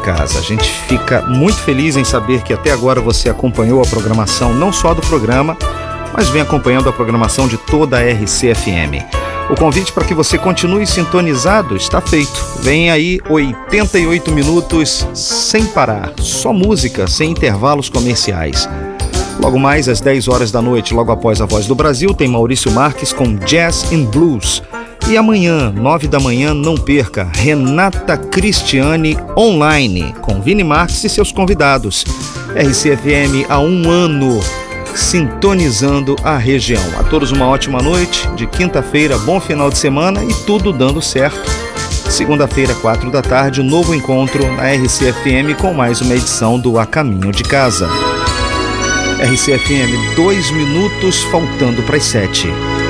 Casa. A gente fica muito feliz em saber que até agora você acompanhou a programação não só do programa, mas vem acompanhando a programação de toda a RCFM. O convite para que você continue sintonizado está feito. Vem aí 88 minutos sem parar, só música, sem intervalos comerciais. Logo mais às 10 horas da noite, logo após a Voz do Brasil, tem Maurício Marques com Jazz and Blues. E amanhã, 9 da manhã, não perca, Renata Cristiani Online, com Vini Marques e seus convidados. RCFM há um ano, sintonizando a região. A todos uma ótima noite, de quinta-feira, bom final de semana e tudo dando certo. Segunda-feira, 4 da tarde, um novo encontro na RCFM com mais uma edição do A Caminho de Casa. RCFM, 2 minutos faltando para as 7.